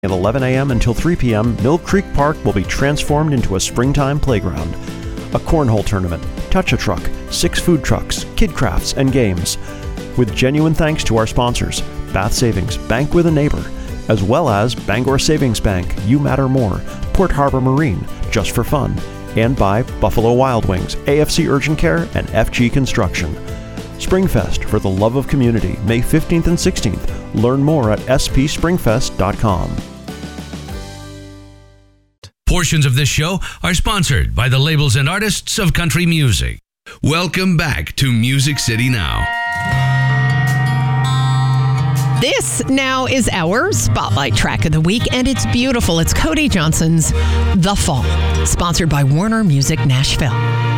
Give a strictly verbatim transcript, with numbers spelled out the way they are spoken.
At eleven a.m. until three p.m., Mill Creek Park will be transformed into a springtime playground. A cornhole tournament, touch-a-truck, six food trucks, kid crafts, and games. With genuine thanks to our sponsors, Bath Savings, Bank with a Neighbor, as well as Bangor Savings Bank, You Matter More, Port Harbor Marine, Just for Fun, and by Buffalo Wild Wings, A F C Urgent Care, and F G Construction. Springfest for the love of community, May fifteenth and sixteenth. Learn more at s p springfest dot com. Portions of this show are sponsored by the labels and artists of country music. Welcome back to Music City Now. This now is our Spotlight track of the week, and it's beautiful. It's Cody Johnson's The Fall, sponsored by Warner Music Nashville.